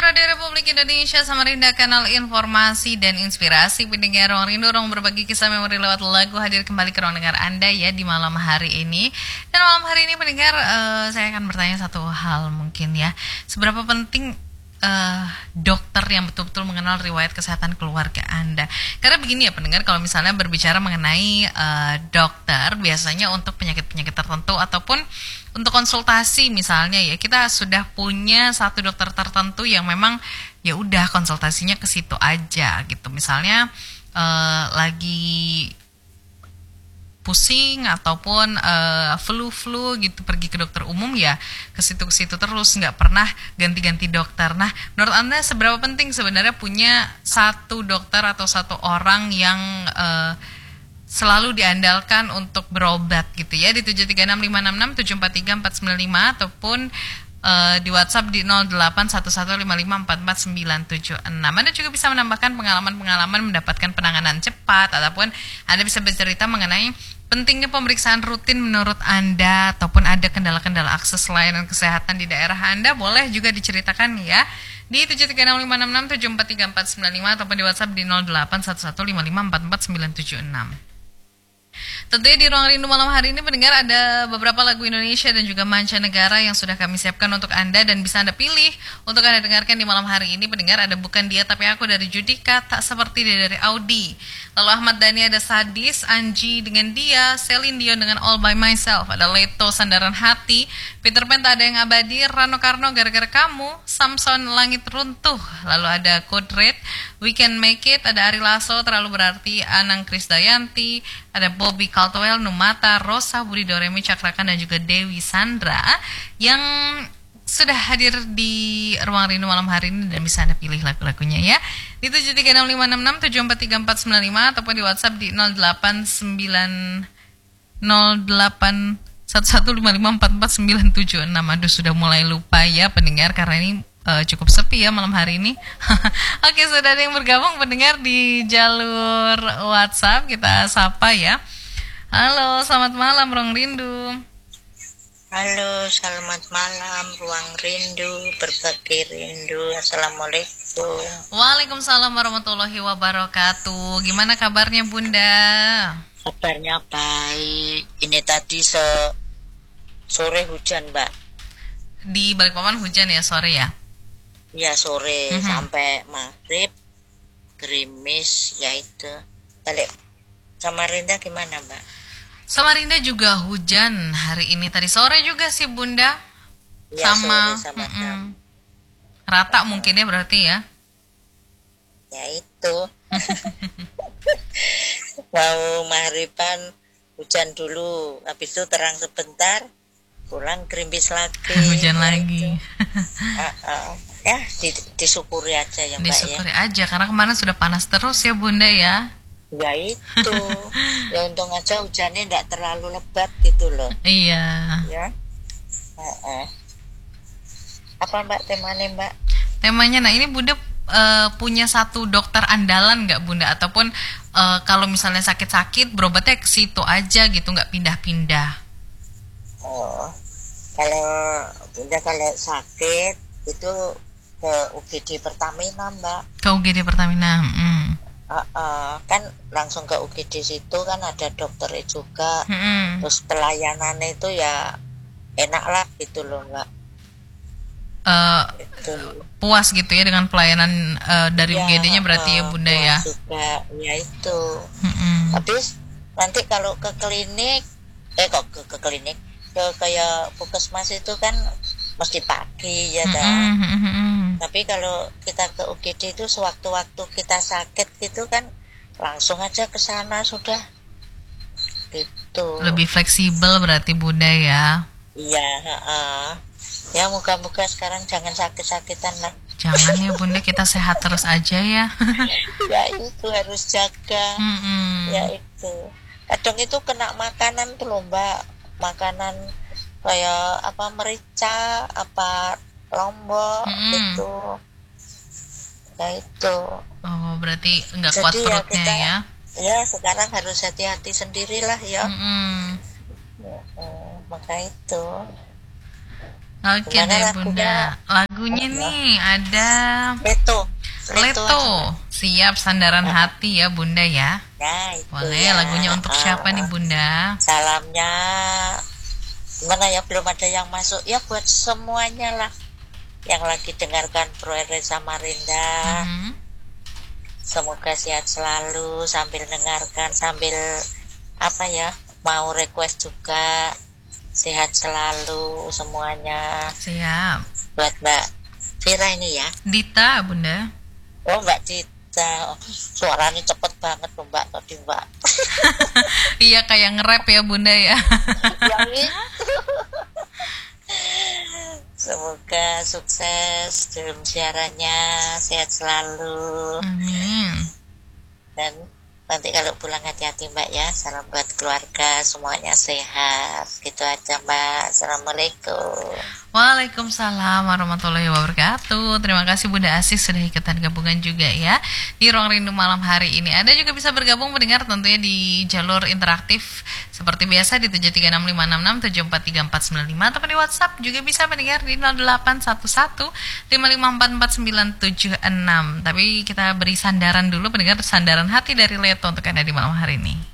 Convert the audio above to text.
Radio Republik Indonesia, Samarinda, kanal informasi dan inspirasi pendengar Ruang Rindu, ruang berbagi kisah memori lewat lagu, hadir kembali ke ruang dengar Anda ya di malam hari ini. Dan malam hari ini pendengar, saya akan bertanya satu hal mungkin ya. Seberapa penting dokter yang betul-betul mengenal riwayat kesehatan keluarga Anda? Karena begini ya pendengar, kalau misalnya berbicara mengenai dokter, biasanya untuk penyakit-penyakit tertentu ataupun untuk konsultasi misalnya ya, kita sudah punya satu dokter tertentu yang memang ya udah konsultasinya ke situ aja gitu. Misalnya lagi pusing ataupun flu gitu, pergi ke dokter umum ya ke situ terus, nggak pernah ganti-ganti dokter. Nah, menurut Anda seberapa penting sebenarnya punya satu dokter atau satu orang yang selalu diandalkan untuk berobat gitu ya, di 7365667434495 ataupun di WhatsApp di 0811554496. Anda juga bisa menambahkan pengalaman-pengalaman mendapatkan penanganan cepat, ataupun Anda bisa bercerita mengenai pentingnya pemeriksaan rutin menurut Anda, ataupun ada kendala-kendala akses layanan kesehatan di daerah Anda, boleh juga diceritakan ya di 73656743495 ataupun di WhatsApp di 0811554496. Tentunya di Ruang Rindu malam hari ini pendengar ada beberapa lagu Indonesia dan juga mancanegara yang sudah kami siapkan untuk Anda dan bisa Anda pilih untuk Anda dengarkan di malam hari ini pendengar. Ada Bukan Dia Tapi Aku dari Judika, Tak Seperti Dia dari Audi. Lalu Ahmad Dhani ada Sadis, Anji dengan Dia, Celine Dion dengan All By Myself, ada Leto Sandaran Hati, Peter Pan Tak Ada Yang Abadi, Rano Karno Gara-Gara Kamu, Samson Langit Runtuh, lalu ada Code Red, We Can Make It, ada Ari Lasso Terlalu Berarti, Anang Krisdayanti, ada Bobby Caldwell, Numata, Rosa, Budi Doremi, Cakrakan dan juga Dewi Sandra yang sudah hadir di Ruang Rindu malam hari ini dan bisa Anda pilih lagu-lagunya ya di 73656743495 ataupun di WhatsApp di 08908115544976. Aduh, sudah mulai lupa ya pendengar karena ini cukup sepi ya malam hari ini. Oke, sudah ada yang bergabung pendengar di jalur WhatsApp, kita sapa ya. Halo, selamat malam Ruang Rindu. Halo, selamat malam Ruang Rindu, berbagi rindu. Assalamualaikum. Waalaikumsalam warahmatullahi wabarakatuh. Gimana kabarnya Bunda? Kabarnya baik. Ini tadi sore hujan, Mbak. Di Balikpapan hujan ya sore ya? Ya sore sampai maghrib gerimis ya itu. Balik Samarinda gimana, Mbak? Samarinda juga hujan hari ini, tadi sore juga sih Bunda. Ya, sama rata mungkin ya berarti ya. Ya itu. Mau maghriban hujan dulu, habis itu terang sebentar, pulang gerimis lagi. Hujan lagi. Ya disyukuri aja ya Mbak. Disyukuri aja karena kemarin sudah panas terus ya Bunda ya. Ya itu. Ya untung aja hujannya tidak terlalu lebat gitu loh. Iya. Ya. Apa Mbak temanya Mbak? Temanya, nah ini Bunda punya satu dokter andalan nggak Bunda? Ataupun kalau misalnya sakit-sakit berobatnya ke situ aja gitu, nggak pindah-pindah? Oh, kalau sakit itu ke UGD Pertamina Mbak. Ke UGD Pertamina. Kan langsung ke UGD situ kan ada dokternya juga. Terus pelayanannya itu ya enak lah gitu loh Mbak. Puas gitu ya dengan pelayanan dari ya, UGD-nya berarti ya Bunda ya. Juga ya itu. Habis nanti kalau ke klinik ke klinik kayak puskesmas itu kan mesti pagi ya kan. Tapi kalau kita ke UGD itu sewaktu-waktu kita sakit gitu kan langsung aja ke sana sudah gitu. Lebih fleksibel berarti Bunda ya. Iya, ya moga-moga sekarang jangan sakit-sakitan lah. Jangan ya Bunda, kita sehat terus aja ya. Ya itu harus jaga. Ya itu. Kadang itu kena makanan tuh loh Mbak. Makanan kayak apa merica, apa lombok gitu. Ya itu. Oh, berarti enggak kuat perutnya ya. Ya sekarang harus hati-hati sendirilah ya. Maka itu. Oke Gimana deh lagunya? Bunda. Lagunya Ya. nih ada Leto. Leto Leto. aja. Siap sandaran hati ya Bunda ya. Nah, itu Boleh ya. lagunya untuk siapa nih Bunda? Salamnya mana ya, belum ada yang masuk ya, buat semuanya lah yang lagi dengarkan Pro RW Samarinda. Mhm. Semoga sehat selalu sambil dengarkan, sambil apa ya, mau request juga sehat selalu semuanya. Siap. Buat Mbak Vira ini ya. Dita Bunda. Oh, Mbak Dita. Oh, suaranya cepet banget loh Mbak tadi Mbak. Iya kayak nge-rap ya Bunda ya. Yang itu. Semoga sukses dalam siarannya, sehat selalu. Amin. Dan nanti kalau pulang hati-hati Mbak ya. Salam buat keluarga, semuanya sehat. Gitu aja Mbak. Assalamualaikum. Waalaikumsalam warahmatullahi wabarakatuh. Terima kasih Bunda Asih sudah ikutan gabungan juga ya di Ruang Rindu malam hari ini. Anda juga bisa bergabung mendengar tentunya di jalur interaktif seperti biasa di 73656674345 ataupun di WhatsApp juga bisa mendengar di 081155449976. Tapi kita beri sandaran dulu, pendengar, sandaran hati dari Leto untuk Anda di malam hari ini.